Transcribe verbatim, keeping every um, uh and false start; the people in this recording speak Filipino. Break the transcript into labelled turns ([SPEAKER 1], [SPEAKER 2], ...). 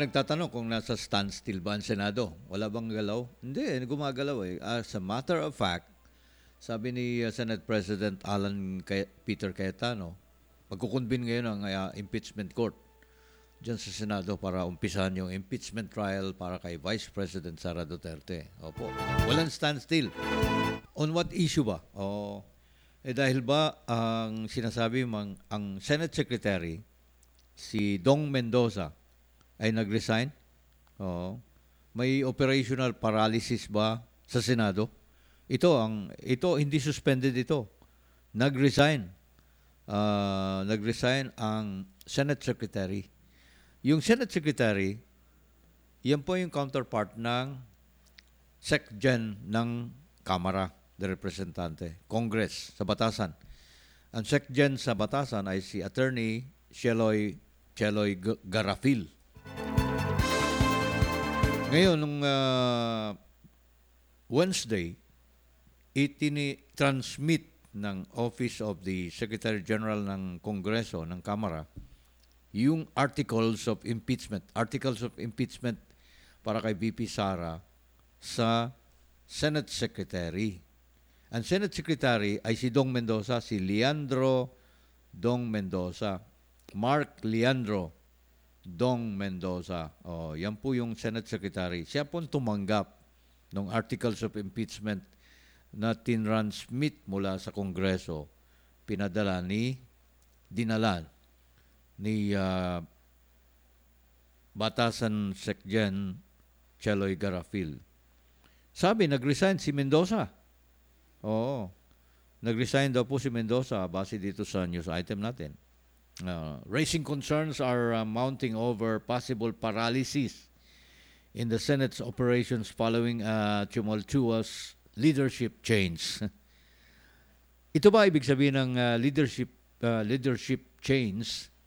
[SPEAKER 1] nagtatanong kung nasa standstill ba ang Senado. Wala bang galaw? Hindi, gumagalaw eh. As a matter of fact, sabi ni uh, Senate President Alan Kay- Peter Cayetano, magkukonvene ngayon ang uh, impeachment court dyan sa Senado para umpisahan yung impeachment trial para kay Vice President Sara Duterte. Opo. Walang standstill. On what issue ba? Oh, eh dahil ba ang sinasabi mang ang Senate Secretary si Dong Mendoza ay nag-resign? Oo. May operational paralysis ba sa Senado? Ito ang ito hindi suspended ito. Nag-resign. Uh, nag-resign ang Senate Secretary. Yung Senate Secretary, yan po yung counterpart ng SecGen ng Kamara de Representante, Congress sa batasan. Ang SecGen sa batasan ay si Attorney Sheloy Cheloy Garafil. Ngayon, nung uh, Wednesday, itini-transmit ng Office of the Secretary General ng Kongreso, ng Kamara, yung Articles of Impeachment. Articles of Impeachment para kay V P Sara sa Senate Secretary. Ang Senate Secretary ay si Dong Mendoza, si Leandro Dong Mendoza. Mark Leandro Dong Mendoza. Oh, yan po yung Senate Secretary. Siya po tumanggap ng Articles of Impeachment na tinransmit mula sa Kongreso. Pinadala ni, dinala ni uh, Batasan SecGen Cheloy Garafil. Sabi, nag-resign si Mendoza. Oo. Nag-resign daw po si Mendoza base dito sa news item natin. Uh, raising concerns are uh, mounting over possible paralysis in the Senate's operations following a tumultuous leadership change. Ito ba ibig sabihin ng uh, leadership uh, leadership change